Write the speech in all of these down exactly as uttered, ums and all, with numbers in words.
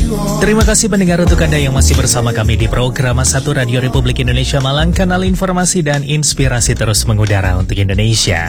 Terima kasih pendengar untuk Anda yang masih bersama kami di program satu Radio Republik Indonesia Malang, kanal informasi dan inspirasi terus mengudara untuk Indonesia.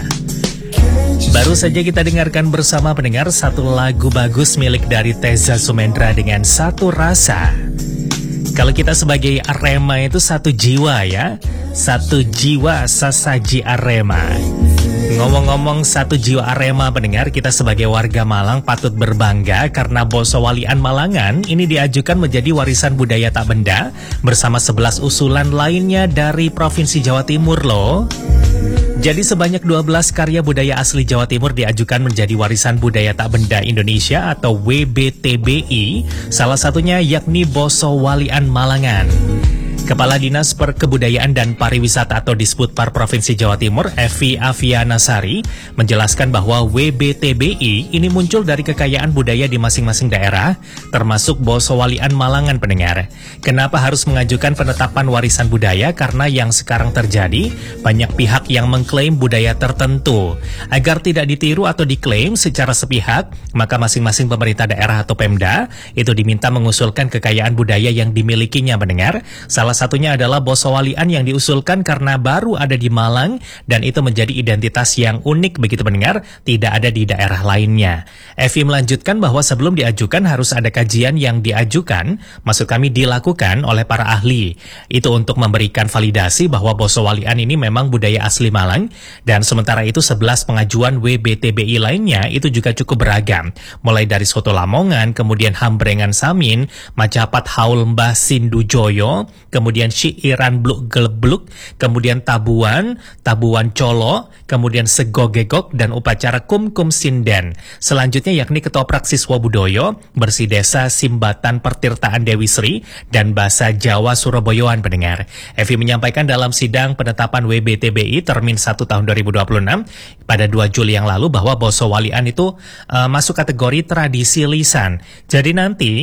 Baru saja kita dengarkan bersama pendengar satu lagu bagus milik dari Teza Sumendra dengan Satu Rasa. Kalau kita sebagai Arema itu satu jiwa ya, satu jiwa sesaji Arema. Ngomong-ngomong satu jiwa Arema pendengar, kita sebagai warga Malang patut berbangga karena Bosowalian Malangan ini diajukan menjadi warisan budaya tak benda bersama sebelas usulan lainnya dari Provinsi Jawa Timur loh. Jadi sebanyak dua belas karya budaya asli Jawa Timur diajukan menjadi warisan budaya tak benda Indonesia atau W B T B I, salah satunya yakni Bosowalian Malangan. Kepala Dinas Perkebudayaan dan Pariwisata atau Disputpar Provinsi Jawa Timur, Evi Aviana Sari, menjelaskan bahwa W B T B I ini muncul dari kekayaan budaya di masing-masing daerah, termasuk Bosowalian Malangan pendengar. Kenapa harus mengajukan penetapan warisan budaya? Karena yang sekarang terjadi, banyak pihak yang mengklaim budaya tertentu. Agar tidak ditiru atau diklaim secara sepihak, maka masing-masing pemerintah daerah atau Pemda itu diminta mengusulkan kekayaan budaya yang dimilikinya pendengar. Salah satunya adalah Bosowalian yang diusulkan karena baru ada di Malang dan itu menjadi identitas yang unik begitu pendengar, tidak ada di daerah lainnya. Evi melanjutkan bahwa sebelum diajukan harus ada kajian yang diajukan, maksud kami dilakukan oleh para ahli. Itu untuk memberikan validasi bahwa Bosowalian ini memang budaya asli Malang, dan sementara itu sebelas pengajuan W B T B I lainnya itu juga cukup beragam. Mulai dari Soto Lamongan, kemudian Hambrengan Samin, Macapat Haul Mbah Sindujoyo, kemudian Syiiran Bluk Gelebluk, kemudian Tabuan, Tabuan Colo, kemudian Segogegok, dan upacara Kumkum Sinden. Selanjutnya yakni Ketoprak Siswa Budoyo, Bersih Desa Simbatan Pertirtaan Dewi Sri, dan Bahasa Jawa Surabayaan pendengar. Evi menyampaikan dalam sidang penetapan W B T B I Termin satu tahun dua ribu dua puluh enam pada dua Juli yang lalu bahwa Bosowalian itu uh, masuk kategori tradisi lisan. Jadi nanti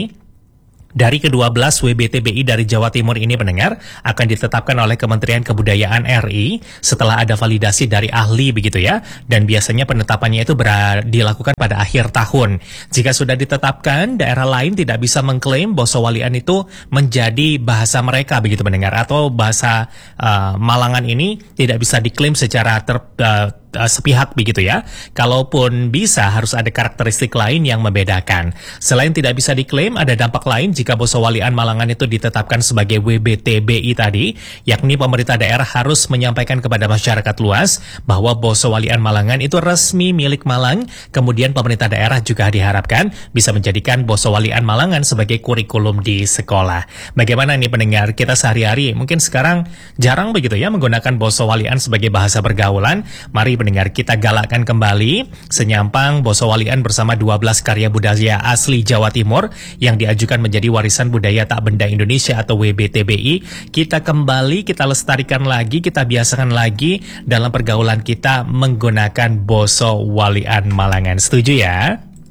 dari kedua belas W B T B I dari Jawa Timur ini pendengar akan ditetapkan oleh Kementerian Kebudayaan R I setelah ada validasi dari ahli begitu ya, dan biasanya penetapannya itu ber- dilakukan pada akhir tahun. Jika sudah ditetapkan, daerah lain tidak bisa mengklaim Bosowalian itu menjadi bahasa mereka begitu pendengar, atau bahasa uh, Malangan ini tidak bisa diklaim secara ter, uh, sepihak begitu ya. Kalaupun bisa, harus ada karakteristik lain yang membedakan. Selain tidak bisa diklaim, ada dampak lain jika Bosowalian Malangan itu ditetapkan sebagai W B T B I tadi, yakni pemerintah daerah harus menyampaikan kepada masyarakat luas bahwa Bosowalian Malangan itu resmi milik Malang. Kemudian pemerintah daerah juga diharapkan bisa menjadikan Bosowalian Malangan sebagai kurikulum di sekolah. Bagaimana nih pendengar, kita sehari-hari mungkin sekarang jarang begitu ya menggunakan Bosowalian sebagai bahasa pergaulan. Mari pendengar, kita galakkan kembali Senyampang Bosowalian bersama dua belas karya budaya asli Jawa Timur yang diajukan menjadi warisan budaya tak benda Indonesia atau W B T B I. Kita kembali, kita lestarikan lagi, kita biasakan lagi dalam pergaulan kita menggunakan Bosowalian Malangan. Setuju ya?